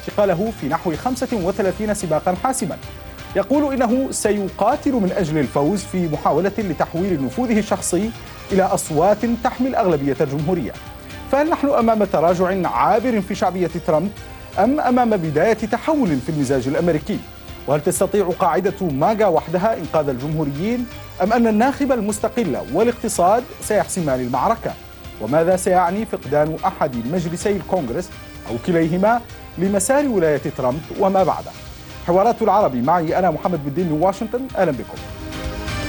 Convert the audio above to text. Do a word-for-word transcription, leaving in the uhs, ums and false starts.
اعتقاله في نحو خمسة وثلاثين سباقا حاسما. يقول إنه سيقاتل من أجل الفوز في محاولة لتحويل نفوذه الشخصي إلى أصوات تحمل أغلبية الجمهورية. فهل نحن أمام تراجع عابر في شعبية ترامب أم أمام بداية تحول في المزاج الأمريكي؟ وهل تستطيع قاعدة ماجا وحدها إنقاذ الجمهوريين أم أن الناخب المستقل والاقتصاد سيحسمان المعركة؟ وماذا سيعني فقدان أحد مجلسي الكونغرس أو كليهما لمسار ولاية ترامب وما بعده؟ حوارات العربي معي أنا محمد بالدين من واشنطن، أهلا بكم.